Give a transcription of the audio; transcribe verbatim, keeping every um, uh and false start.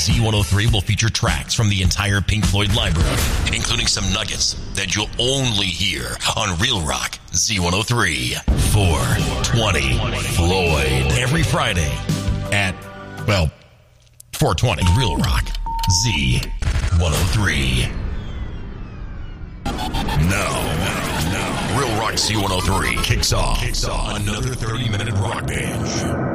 Z one oh three will feature tracks from the entire Pink Floyd library, including some nuggets that you'll only hear on Real Rock Z one oh three. four twenty Floyd. Every Friday at, well, four twenty. Real Rock Z one oh three. Now, now, Real Rock Z one oh three kicks off, kicks off another thirty-minute rock binge.